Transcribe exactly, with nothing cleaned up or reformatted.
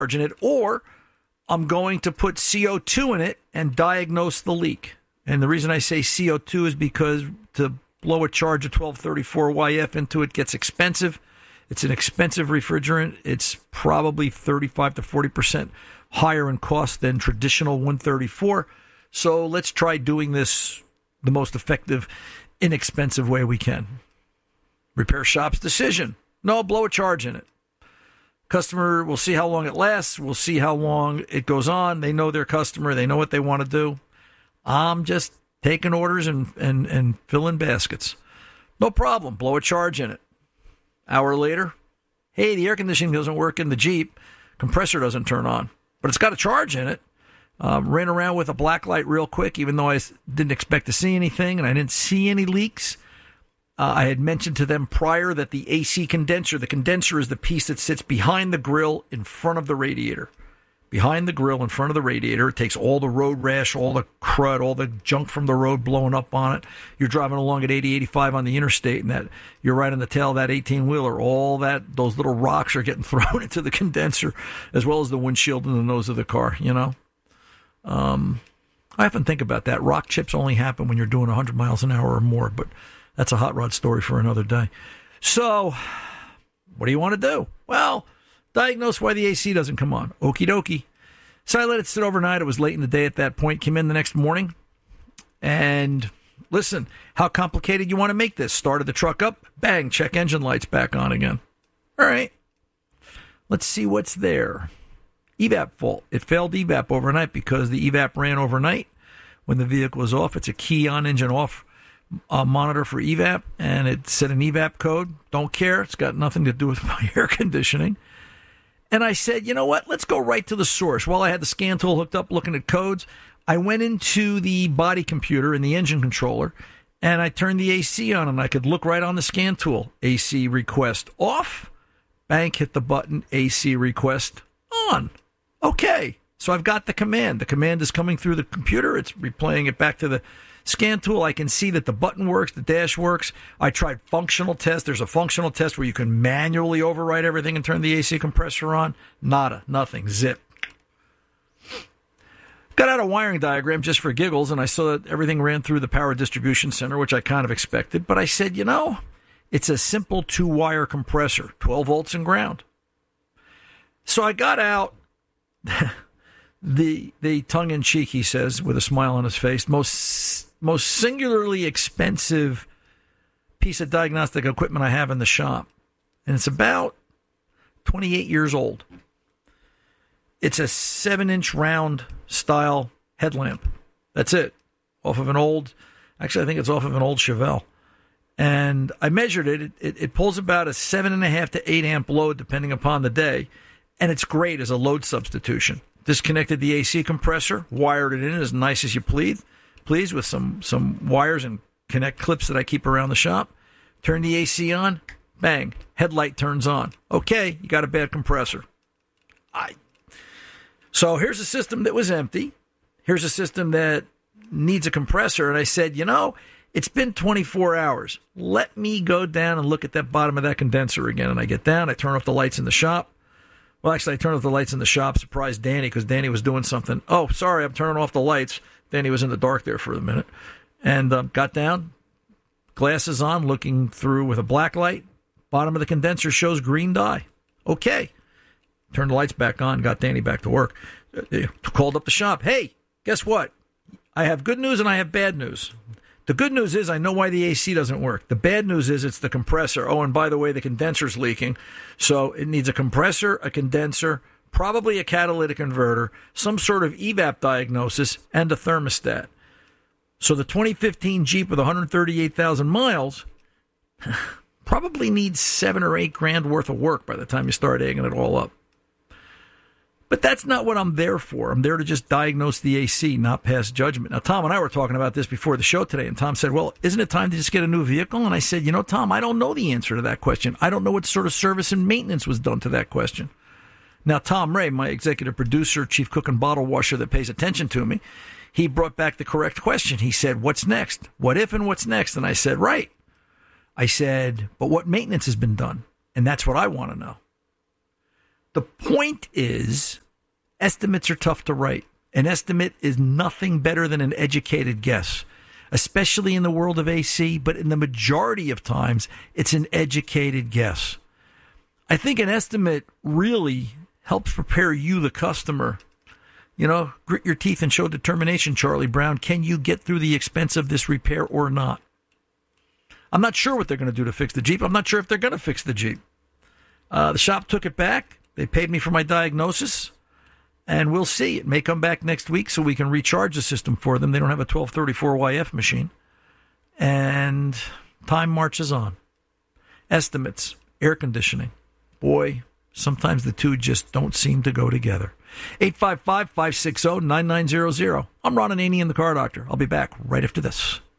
charge in it, or I'm going to put C O two in it and diagnose the leak. And the reason I say C O two is because to blow a charge of twelve thirty-four Y F into it gets expensive. It's an expensive refrigerant. It's probably thirty-five to forty percent higher in cost than traditional one thirty-four. So let's try doing this the most effective, inexpensive way we can. Repair shop's decision. No, blow a charge in it. Customer, we'll see how long it lasts. We'll see how long it goes on. They know their customer. They know what they want to do. I'm just taking orders and, and, and filling baskets. No problem. Blow a charge in it. Hour later, hey, the air conditioning doesn't work in the Jeep. Compressor doesn't turn on, but it's got a charge in it. Um, ran around with a black light real quick, even though I didn't expect to see anything, and I didn't see any leaks. Uh, I had mentioned to them prior that the A C condenser, the condenser is the piece that sits behind the grill in front of the radiator. Behind the grill in front of the radiator. It takes all the road rash, all the crud, all the junk from the road blowing up on it. You're driving along at eighty, eighty-five on the interstate, and that you're right on the tail of that eighteen-wheeler. All that, those little rocks are getting thrown into the condenser, as well as the windshield and the nose of the car, you know. Um, I often think about that. Rock chips only happen when you're doing one hundred miles an hour or more, but that's a hot rod story for another day. So, what do you want to do? Well, diagnose why the A C doesn't come on. Okie dokie. So I let it sit overnight. It was late in the day at that point. Came in the next morning. And listen, how complicated you want to make this? Started the truck up. Bang, check engine lights back on again. All right. Let's see what's there. E V A P fault. It failed E V A P overnight because the E V A P ran overnight when the vehicle was off. It's a key on, engine off uh, monitor for E V A P, and it set an E V A P code. Don't care. It's got nothing to do with my air conditioning. And I said, you know what? Let's go right to the source. While I had the scan tool hooked up looking at codes, I went into the body computer and the engine controller, and I turned the A C on, and I could look right on the scan tool. A C request off. Bang, hit the button. A C request on. Okay. So I've got the command. The command is coming through the computer. It's replaying it back to the scan tool. I can see that the button works, the dash works. I tried functional test. There's a functional test where you can manually overwrite everything and turn the A C compressor on. Nada, nothing, zip. Got out a wiring diagram just for giggles, and I saw that everything ran through the power distribution center, which I kind of expected. But I said, you know, it's a simple two-wire compressor, twelve volts and ground. So I got out the the tongue-in-cheek, he says, with a smile on his face, most most singularly expensive piece of diagnostic equipment I have in the shop. And it's about twenty-eight years old. It's a seven-inch round style headlamp. That's it. Off of an old, actually, I think it's off of an old Chevelle. And I measured it. It, it, it pulls about a seven and a half to eight amp load, depending upon the day. And it's great as a load substitution. Disconnected the A C compressor, wired it in as nice as you please, please with some, some wires and connect clips that I keep around the shop. Turn the A C on, bang, headlight turns on. Okay, you got a bad compressor. I. So here's a system that was empty. Here's a system that needs a compressor. And I said, you know, it's been twenty-four hours. Let me go down and look at that bottom of that condenser again. And I get down, I turn off the lights in the shop. Well, actually, I turned off the lights in the shop, surprised Danny, because Danny was doing something. Oh, sorry, I'm turning off the lights. Danny was in the dark there for a minute. And um, got down, glasses on, looking through with a black light. Bottom of the condenser shows green dye. Okay. Turned the lights back on, got Danny back to work. Uh, called up the shop. Hey, guess what? I have good news and I have bad news. The good news is I know why the A C doesn't work. The bad news is it's the compressor. Oh, and by the way, the condenser's leaking. So it needs a compressor, a condenser, probably a catalytic converter, some sort of E V A P diagnosis, and a thermostat. So the twenty fifteen Jeep with one hundred thirty-eight thousand miles probably needs seven or eight grand worth of work by the time you start egging it all up. But that's not what I'm there for. I'm there to just diagnose the A C, not pass judgment. Now, Tom and I were talking about this before the show today, and Tom said, well, isn't it time to just get a new vehicle? And I said, you know, Tom, I don't know the answer to that question. I don't know what sort of service and maintenance was done to that question. Now, Tom Ray, my executive producer, chief cook and bottle washer that pays attention to me, he brought back the correct question. He said, what's next? What if and what's next? And I said, right. I said, but what maintenance has been done? And that's what I want to know. The point is, estimates are tough to write. An estimate is nothing better than an educated guess, especially in the world of A C, but in the majority of times, it's an educated guess. I think an estimate really helps prepare you, the customer. You know, grit your teeth and show determination, Charlie Brown. Can you get through the expense of this repair or not? I'm not sure what they're going to do to fix the Jeep. I'm not sure if they're going to fix the Jeep. Uh, the shop took it back. They paid me for my diagnosis. And we'll see. It may come back next week so we can recharge the system for them. They don't have a twelve thirty-four Y F machine. And time marches on. Estimates, air conditioning. Boy, sometimes the two just don't seem to go together. eight five five, five six zero, nine nine zero zero. I'm Ron Ananian, the Car Doctor. I'll be back right after this.